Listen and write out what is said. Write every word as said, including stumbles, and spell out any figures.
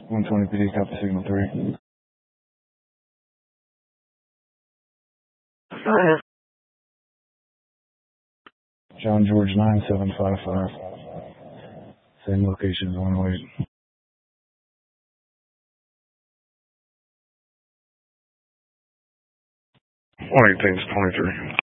one twenty P D, copy signal three. John George nine seven five five. Same location as one oh eight. one eighteen's twenty-three.